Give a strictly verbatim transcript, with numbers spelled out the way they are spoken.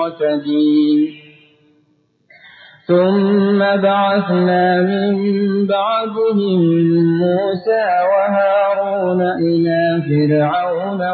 معتدين ثم بعثنا من بعدهم موسى وهارون إلى فرعون